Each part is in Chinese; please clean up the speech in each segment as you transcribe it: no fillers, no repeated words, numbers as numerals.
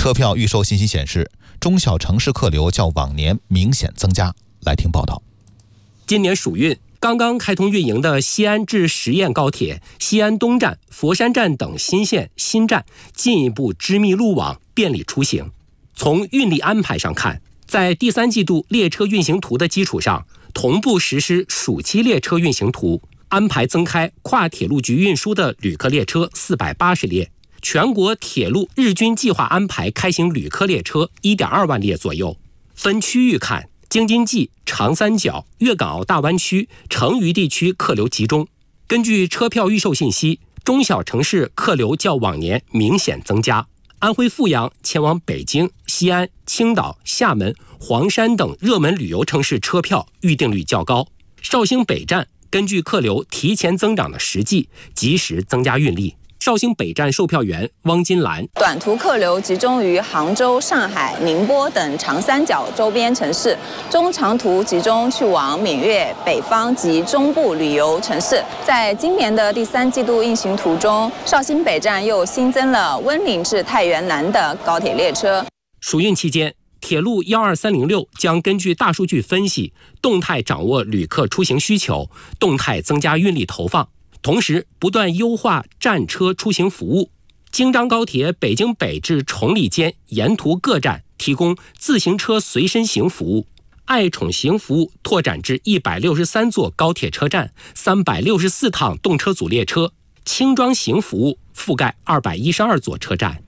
车票预售信息显示，中小城市客流较往年明显增加。来听报道。 今年暑运，刚刚开通运营的西安至十堰高铁、西安东站、佛山站等新线新站进一步织密路网，便利出行。从运力安排上看，在第3季度列车运行图的基础上，同步实施暑期列车运行图，安排增开跨铁路局运输的旅客列车480列，全国铁路日均计划安排开行旅客列车1.2万列左右。分区域看，京津冀、长三角、粤港澳大湾区、成渝地区客流集中。根据车票预售信息，中小城市客流较往年明显增加。安徽阜阳前往北京、西安、青岛、厦门、黄山等热门旅游城市车票预订率较高。绍兴北站根据客流提前增长的实际，及时增加运力。绍兴北站售票员汪金兰： 短途客流集中于杭州、上海、宁波等长三角周边城市，中长途集中去往闽粤、北方及中部旅游城市。在今年的第3季度运行图中，绍兴北站又新增了温岭至太原南的高铁列车。 暑运期间，铁路12306将根据大数据分析，动态掌握旅客出行需求，动态增加运力投放。同时不断优化站车出行服务。京张高铁北京北至崇礼间沿途各站提供自行车随身行服务，爱宠行服务拓展至163座高铁车站，364趟动车组列车，轻装行服务覆盖212座车站。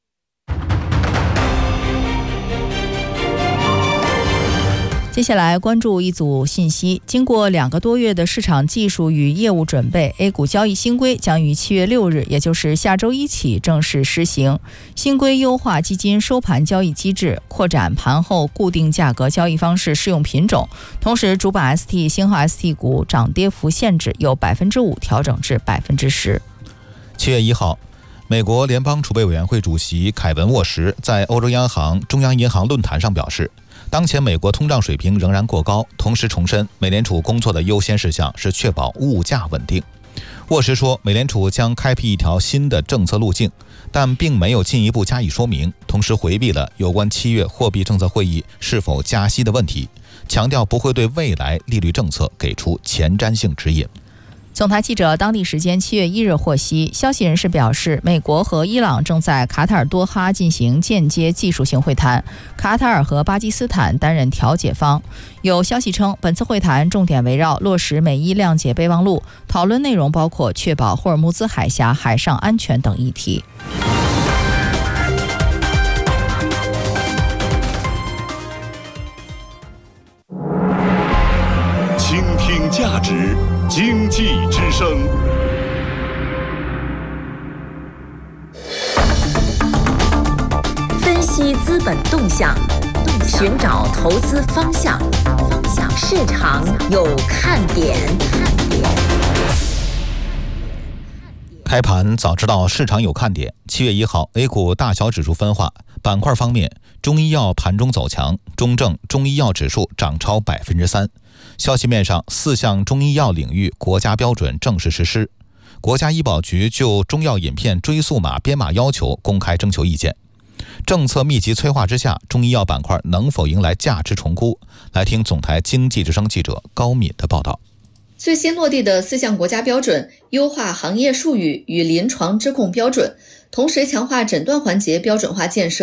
接下来关注一组信息。经过2个多月的市场技术与业务准备， A 股交易新规将于7月6日，也就是下周一起正式施行。新规优化基金收盘交易机制，扩展盘后固定价格交易方式适用品种，同时主板 ST、星号 ST 股涨跌幅限制由 5% 调整至 10%。 7月1号，美国联邦储备委员会主席凯文·沃什在欧洲央行中央银行论坛上表示，当前美国通胀水平仍然过高，同时重申美联储工作的优先事项是确保物价稳定。沃什说，美联储将开辟一条新的政策路径，但并没有进一步加以说明，同时回避了有关7月货币政策会议是否加息的问题，强调不会对未来利率政策给出前瞻性指引。 总台记者当地时间7月1日获悉，消息人士表示，美国和伊朗正在卡塔尔多哈进行间接技术性会谈，卡塔尔和巴基斯坦担任调解方。有消息称，本次会谈重点围绕落实美伊谅解备忘录，讨论内容包括确保霍尔木兹海峡海上安全等议题。 倾听价值，经济之声。 分析资本动向，寻找投资方向，市场有看点。 开盘早知道市场有看点。7月1号 A 股大小指数分化，板块方面，中医药盘中走强，中证中医药指数涨超 3%。消息面上，4项中医药领域国家标准正式实施。国家医保局就中药饮片追溯码编码要求公开征求意见。政策密集催化之下，中医药板块能否迎来价值重估？来听总台经济之声记者高敏的报道。 最新落地的4项国家标准，优化行业术语与临床质控标准，同时强化诊断环节标准化建设。